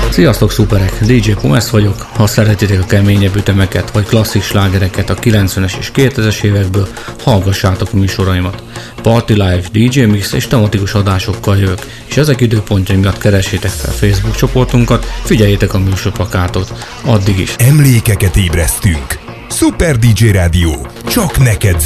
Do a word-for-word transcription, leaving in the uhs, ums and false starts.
Sziasztok szuperek, dé dzsé Pumes vagyok. Ha szeretitek a keményebb ütemeket vagy klasszik slágereket a kilencvenes és kétezres évekből, hallgassátok a műsoraimat. Party Live, dé dzsé Mix és tematikus adásokkal jövök, és ezek időpontjai miatt keressétek fel Facebook csoportunkat, figyeljétek a műsorplakátot. Addig is. Emlékeket ébresztünk. Szuper dé dzsé Rádió. Csak neked